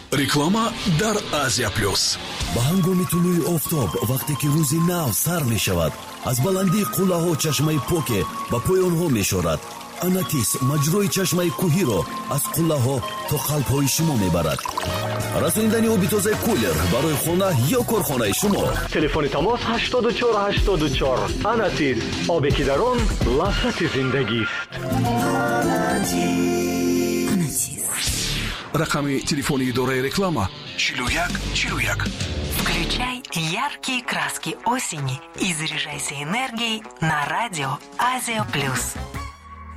реклама дар Азия плюс. ба ҳангоми тулӯи офтоб вақте ки рӯзи нав сар мешавад, аз баландии қуллаҳо чашмаи поке ба поёнҳо мешорад. Анатис маҷрои чашмаи кӯҳиро аз қуллаҳо то қалбҳои шумо мебарад. расонидани оби тозаи кулер барои хона ё корхонаи шумо. телефони тамос 8484. Анатис, обе ки дар он лаззати зиндагист. Рақами телефони идораи реклама 4141. Включай яркие краски осени и заряжайся энергией на радио Азия Плюс.